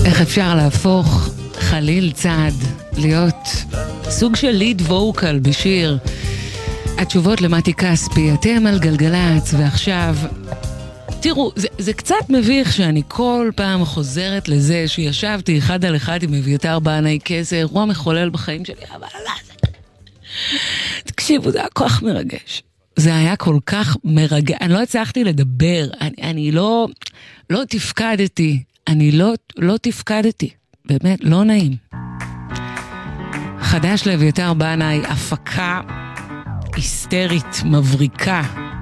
איך אפשר להפוך חליל צעד להיות סוג של ליד ווקל בשיר? התשובות למתי כספי, אתם על גלגלץ, ועכשיו תראו, זה קצת מביך שאני כל פעם חוזרת לזה שישבתי אחד על אחד עם אביתר בנאי, כאיזה אירוע מחולל בחיים שלי, אבל לא, תקשיבו, זה היה כל כך מרגש. זה היה כל כך מרגש, אני לא הצלחתי לדבר, אני לא תפקדתי, לא תפקדתי, באמת לא נעים. חדש לאביתר בנאי, הפקה היסטרית, מבריקה,